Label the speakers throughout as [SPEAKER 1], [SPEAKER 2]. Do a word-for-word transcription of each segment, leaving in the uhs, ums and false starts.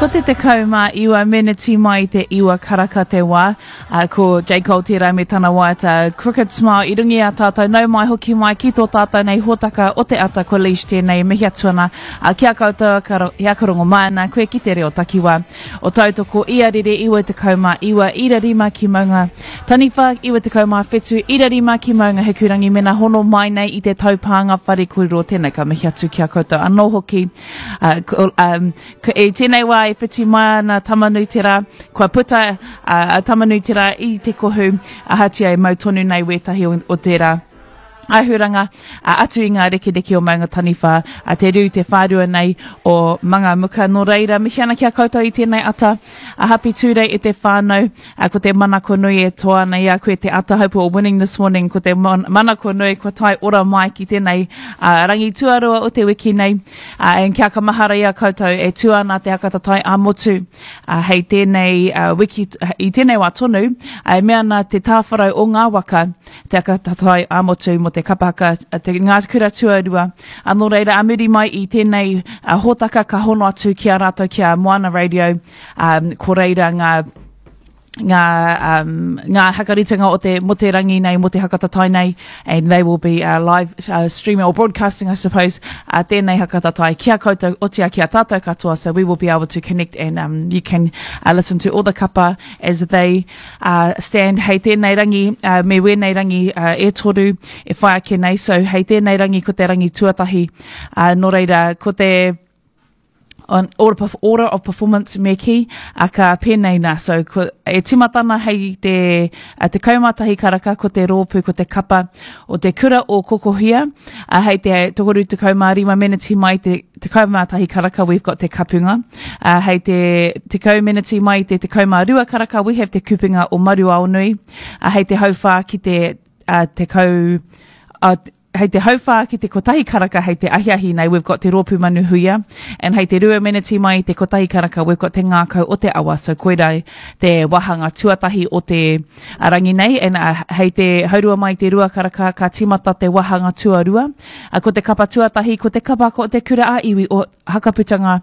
[SPEAKER 1] ko te tekau mā iwa meneti mai te iwa karaka te wā. Uh, ko J. Cole tērā me tana waiata. Crooked Smile, i rungi a tātou, nau mai hoki mai ki tō tātou nei hōtaka o te ata ko Leish tēnei mihi atuana. Uh, kia koutou, karo, ia karongo mana, koe ki te reo takiwa. O tautoko ia rere iwa tekau mā iwa ira rima ki maunga. Taniwha iwa tekau mā whetu ira rima ki maunga he kurangi mena hono mai nei i te taupānga whare kōrero tēnei ka mihi atu kia koutou. Anō hoki, uh, ko, um, ko e tēnei wā e whiti mai ana tamanutera, kua puta uh, tamanutera i te kohu a hati ai mau tonu nei wētahi o, o tērā. Ahuranga, uh, atu i ngā reke reke o maunga taniwha, a uh, te rū te whārua nei o manga muka no reira. Mihi ana kia koutou i tēnei ata, a uh, happy tūrei i te whānau, uh, ko te manako nui e toa nei a koe te ata hope o winning this morning, ko te man manako nui ko tai ora mai ki tēnei uh, rangi tuarua o te wiki nei, uh, en kia ka mahara ia koutou e tuana te hakata tai a motu, uh, hei tēnei uh, wiki, i tēnei wā tonu, uh, mea na te tāwharau o ngā waka, te hakata tai a motu mo te kapaka, te ngā kura tuarua. Anō reira, amiri mai i tēnei uh, hōtaka ka hono atu ki a rātou ki a Moana Radio, um, ko reira ngā ngā, um, ngā hakaritanga o te mo te rangi nei, mo te hakata tai nei, and they will be uh, live uh, streaming or broadcasting, I suppose, uh, tēnei hakata tai. Kia koutou, otia kia tātou katoa, so we will be able to connect and um, you can uh, listen to all the kapa as they uh, stand. Hei tēnei rangi, uh, me wēnei rangi uh, e toru, e whai ake nei, so hei tēnei rangi ko te rangi tuatahi, uh, no reira, ko te on order, order of performance me ki a ka pēnei nā. So ko, e timatana hei te, a te kaumatahi karaka ko te rōpū ko te kapa o te kura o kokohia. A hei te tokoru te kaumārima meneti mai te, te kaumatahi karaka, we've got te kapunga. A hei te, te kaumeneti mai te te kaumārua karaka, we have te kupunga o maru ao nui. A hei te hauwha ki te, a, te kau, a, hei te hauwha ki te kotahi karaka, hei te ahiahi nei, we've got te rōpū manu huia, and hei te rua meneti mai te kotahi karaka, we've got te ngākau o te awa, so koerai te wahanga tuatahi o te rangi nei, and uh, hei te haurua mai te rua karaka, ka timata te wahanga tuarua, uh, ko te kapa tuatahi, ko te kapa ko te kura a iwi o hakaputanga,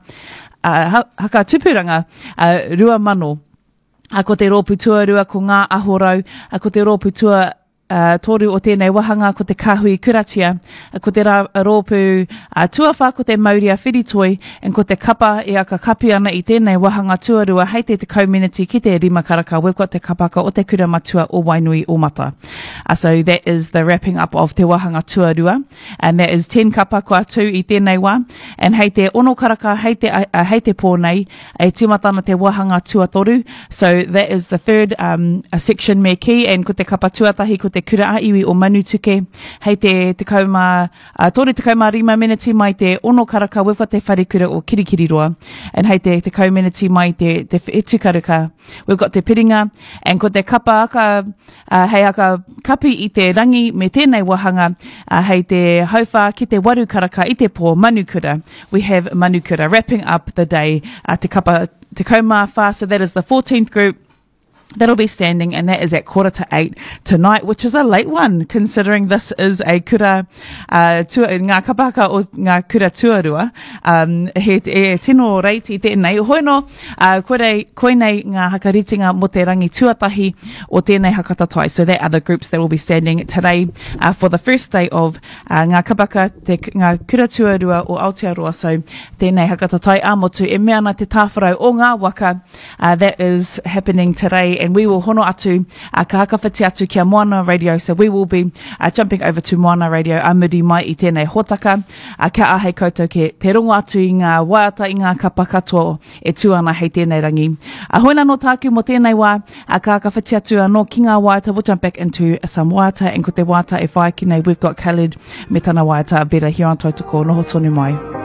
[SPEAKER 1] uh, haka tupuranga, uh, rua mano, uh, ko te rōpū tuarua, ko ngā ahorau, uh, ko te rōpū tua Uh, toru o tēnei wahanga ko te kahui kuratia, uh, ko te rā, rōpū uh, tuawha ko te mauria whiritoi, and ko te kapa e aka kapi ana i tēnei wahanga tuarua hei te te kaumeneti ki te rima karaka. We've got te kapaka o te kura matua o Wainui o Mata. Uh, so that is the wrapping up of te wahanga tuarua, and that is ten kapa ko atu i tēnei wā, and hei te ono karaka hei te, uh, hei te pōnei, e timatana te wahanga tuatoru. So that is the third um, section me ki, and ko te kapa tuatahi ko te kura a iwi o Manutuke, hei te te kauma, uh, tore te kauma rima meneti mai te ono karaka, we've got te whare kura o Kirikiriroa, and hei te te kaumeneti mai te, te etu karaka, we've got te piringa, and ko te kapa aka, uh, hei aka kapi i te rangi me tēnei wahanga, uh, hei te hauwha ki te waru karaka i te pō Manukura, we have Manukura, wrapping up the day, uh, te kapa, te kauma wha, so that is the fourteenth group. That'll be standing, and that is at quarter to eight tonight, which is a late one, considering this is a kura, uh, tua, ngā kapaka o ngā kura tuarua, um, he e tino reiti tēnei. Hoino, uh, koe, koe nei ngā hakaritinga mo te rangi tuatahi o tēnei hakatatai. So that are the groups that will be standing today, uh, for the first day of, uh, ngā kapaka, te, ngā kura tuarua o Aotearoa. So tēnei hakatatai a motu, e mea na te tāwharau o ngā waka, uh, that is happening today. And we will hono atu, uh, ka hakawhiti atu kia Moana Radio, so we will be uh, jumping over to Moana Radio, amuri mai i tēnei hōtaka, uh, ka ahei koutou ke te rongo atu i ngā waiata i ngā kapa katoa e tuana hei tēnei rangi. Uh, hoina no tāku mo tēnei wā, uh, ka hakawhiti atu anō ki ngā waiata, we'll jump back into some waiata, and ko te waiata e whai ki nei, we've got Khalid me tana waiata, bera here on Tautoko, noho tonu mai.